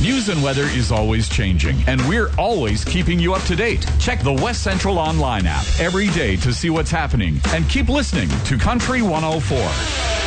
News and weather is always changing, and we're always keeping you up to date. Check the West Central Online app every day to see what's happening, and keep listening to Country 104.